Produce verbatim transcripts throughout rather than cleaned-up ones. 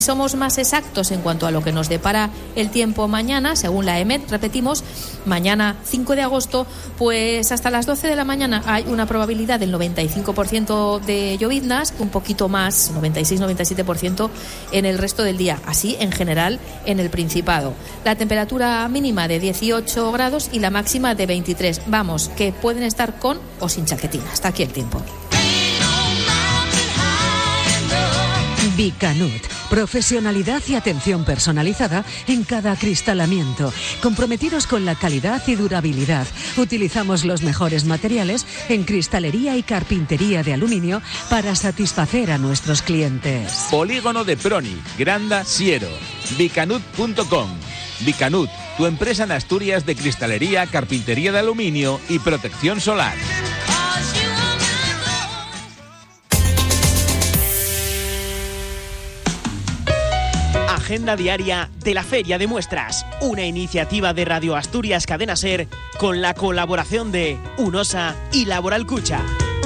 Somos más exactos en cuanto a lo que nos depara el tiempo mañana, según la EMET, repetimos, mañana cinco de agosto, pues hasta las doce de la mañana hay una probabilidad del noventa y cinco por ciento de lloviznas, un poquito más, noventa y seis a noventa y siete por ciento en el resto del día, así en general en el Principado. La temperatura mínima de dieciocho grados y la máxima de veintitrés. Vamos, que pueden estar con o sin chaquetina. Hasta aquí el tiempo. Vicanut. Profesionalidad y atención personalizada en cada acristalamiento. Comprometidos con la calidad y durabilidad. Utilizamos los mejores materiales en cristalería y carpintería de aluminio para satisfacer a nuestros clientes. Polígono de Proni, Granda, Siero. Vicanut punto com. Vicanut, tu empresa en Asturias de cristalería, carpintería de aluminio y protección solar. Agenda diaria de la Feria de Muestras, una iniciativa de Radio Asturias Cadena Ser con la colaboración de UNOSA y Laboral Cucha.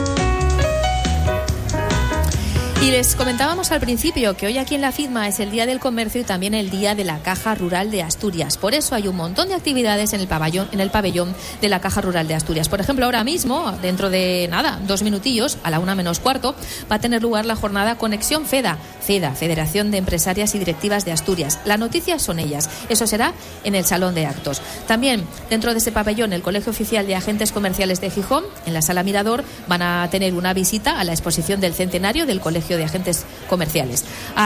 Y les comentábamos al principio que hoy aquí en la FIDMA es el Día del Comercio y también el Día de la Caja Rural de Asturias. Por eso hay un montón de actividades en el pabellón, en el pabellón de la Caja Rural de Asturias. Por ejemplo, ahora mismo, dentro de nada, dos minutillos, a la una menos cuarto, va a tener lugar la jornada Conexión FEDA, FEDA, Federación de Empresarias y Directivas de Asturias. Las noticias son ellas. Eso será en el Salón de Actos. También, dentro de ese pabellón, el Colegio Oficial de Agentes Comerciales de Gijón, en la Sala Mirador, van a tener una visita a la exposición del centenario del Colegio de Agentes Comerciales.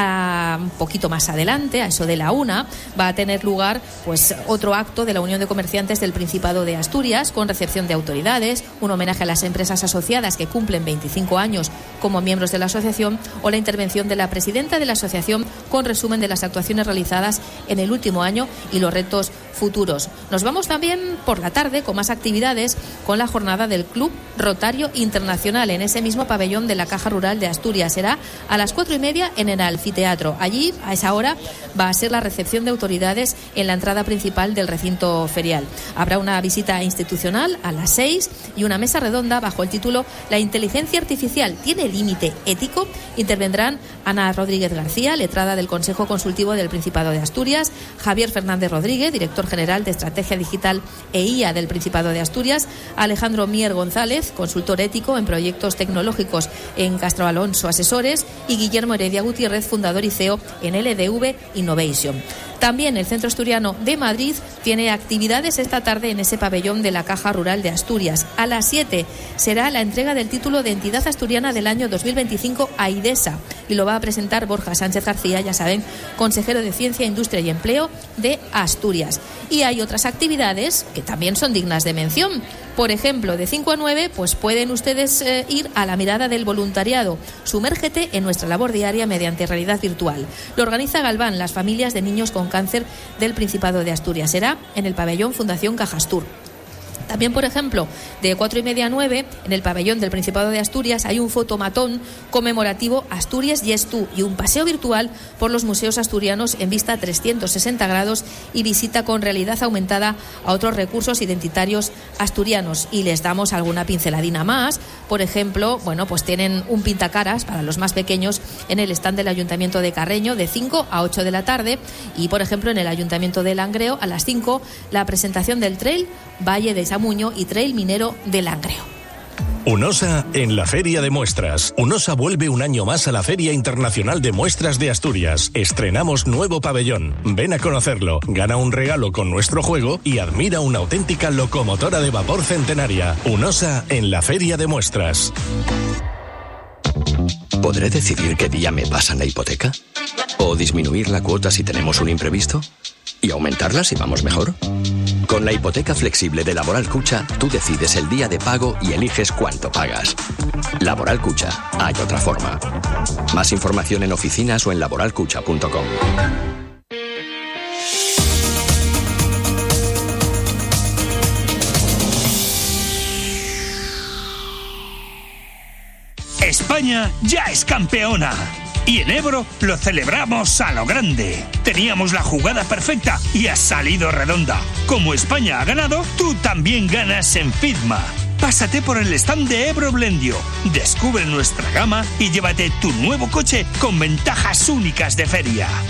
A, un poquito más adelante, a eso de la una, va a tener lugar pues otro acto de la Unión de Comerciantes del Principado de Asturias, con recepción de autoridades, un homenaje a las empresas asociadas que cumplen veinticinco años como miembros de la asociación, o la intervención de la presidenta de la asociación con resumen de las actuaciones realizadas en el último año y los retos futuros. Nos vamos también por la tarde con más actividades, con la jornada del Club Rotario Internacional en ese mismo pabellón de la Caja Rural de Asturias. Será a las cuatro y media en el anfiteatro. Allí, a esa hora, va a ser la recepción de autoridades en la entrada principal del recinto ferial. Habrá una visita institucional a las seis y una mesa redonda bajo el título ¿La inteligencia artificial tiene límite ético? Intervendrán Ana Rodríguez García, letrada del Consejo Consultivo del Principado de Asturias, Javier Fernández Rodríguez, director general de Estrategia Digital e I A del Principado de Asturias, Alejandro Mier González, consultor ético en proyectos tecnológicos en Castro Alonso Asesores, y Guillermo Heredia Gutiérrez, fundador y C E O en L D V Innovation. También el Centro Asturiano de Madrid tiene actividades esta tarde en ese pabellón de la Caja Rural de Asturias. A las siete será la entrega del título de Entidad Asturiana del año dos mil veinticinco a IDESA y lo va a presentar Borja Sánchez García, ya saben, consejero de Ciencia, Industria y Empleo de Asturias. Y hay otras actividades que también son dignas de mención. Por ejemplo, de cinco a nueve, pues pueden ustedes eh, ir a la mirada del voluntariado. Sumérgete en nuestra labor diaria mediante realidad virtual. Lo organiza Galván, las familias de niños con cáncer del Principado de Asturias. Será en el pabellón Fundación Cajastur. También, por ejemplo, de cuatro y media a nueve, en el pabellón del Principado de Asturias hay un fotomatón conmemorativo Asturias Yes Tú y un paseo virtual por los museos asturianos en vista trescientos sesenta grados y visita con realidad aumentada a otros recursos identitarios asturianos. Y les damos alguna pinceladina más. Por ejemplo, bueno, pues tienen un pintacaras para los más pequeños en el stand del Ayuntamiento de Carreño de cinco a ocho de la tarde y, por ejemplo, en el Ayuntamiento de Langreo a las cinco la presentación del trail Valle de Samuño y trail minero de Langreo. UNOSA en la Feria de Muestras. UNOSA vuelve un año más a la Feria Internacional de Muestras de Asturias. Estrenamos nuevo pabellón. Ven a conocerlo, gana un regalo con nuestro juego y admira una auténtica locomotora de vapor centenaria. UNOSA en la Feria de Muestras. ¿Podré decidir qué día me pasan la hipoteca? ¿O disminuir la cuota si tenemos un imprevisto? ¿Y aumentarla si vamos mejor? Con la hipoteca flexible de Laboral Cucha, tú decides el día de pago y eliges cuánto pagas. Laboral Cucha, hay otra forma. Más información en oficinas o en laboral cucha punto com. España ya es campeona. Y en Ebro lo celebramos a lo grande. Teníamos la jugada perfecta y ha salido redonda. Como España ha ganado, tú también ganas en FIDMA. Pásate por el stand de Ebro Blendio, descubre nuestra gama y llévate tu nuevo coche con ventajas únicas de feria.